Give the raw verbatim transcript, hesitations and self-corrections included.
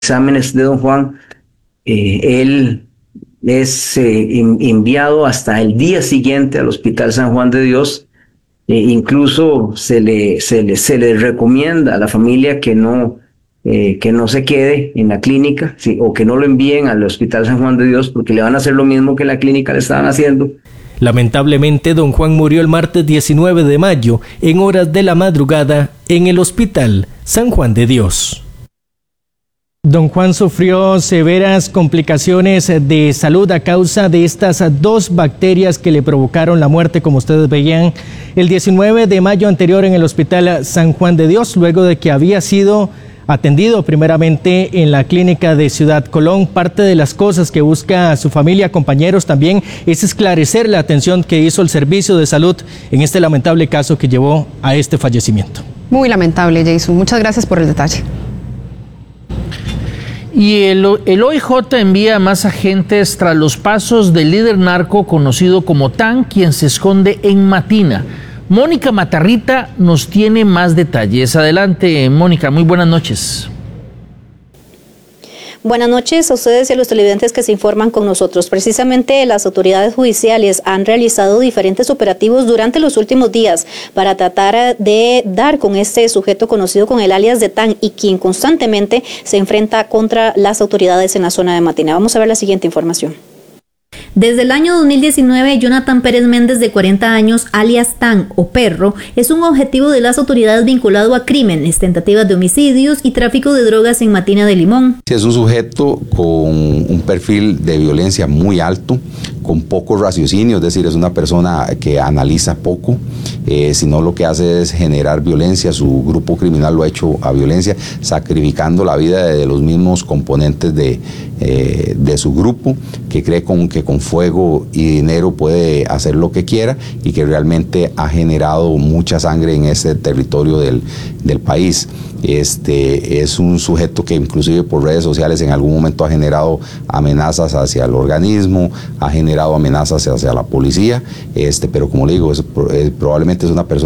exámenes de don Juan, eh, él es eh, enviado hasta el día siguiente al Hospital San Juan de Dios. Eh, incluso se le, se, le, se le recomienda a la familia que no, eh, que no se quede en la clínica, ¿sí? O que no lo envíen al Hospital San Juan de Dios, porque le van a hacer lo mismo que en la clínica le estaban haciendo. Lamentablemente, don Juan murió el martes diecinueve de mayo, en horas de la madrugada, en el Hospital San Juan de Dios. Don Juan sufrió severas complicaciones de salud a causa de estas dos bacterias que le provocaron la muerte, como ustedes veían, el diecinueve de mayo anterior en el Hospital San Juan de Dios, luego de que había sido atendido primeramente en la clínica de Ciudad Colón. Parte de las cosas que busca su familia, compañeros, también es esclarecer la atención que hizo el Servicio de Salud en este lamentable caso que llevó a este fallecimiento. Muy lamentable, Jason. Muchas gracias por el detalle. Y el, el O I J envía más agentes tras los pasos del líder narco conocido como Tan, quien se esconde en Matina. Mónica Matarrita nos tiene más detalles. Adelante, Mónica, muy buenas noches. Buenas noches a ustedes y a los televidentes que se informan con nosotros. Precisamente las autoridades judiciales han realizado diferentes operativos durante los últimos días para tratar de dar con este sujeto conocido con el alias de Tan y quien constantemente se enfrenta contra las autoridades en la zona de Matina. Vamos a ver la siguiente información. Desde el año dos mil diecinueve, Jonathan Pérez Méndez, de cuarenta años, alias Tan o Perro, es un objetivo de las autoridades vinculado a crímenes, tentativas de homicidios y tráfico de drogas en Matina de Limón. Es un sujeto con un perfil de violencia muy alto, con poco raciocinio, es decir, es una persona que analiza poco, eh, sino lo que hace es generar violencia. Su grupo criminal lo ha hecho a violencia, sacrificando la vida de los mismos componentes de, eh, de su grupo, que cree con, que con fuego y dinero puede hacer lo que quiera y que realmente ha generado mucha sangre en ese territorio del, del país. Este es un sujeto que inclusive por redes sociales en algún momento ha generado amenazas hacia el organismo, ha generado amenazas hacia la policía, este, pero como le digo, es, es, probablemente es una persona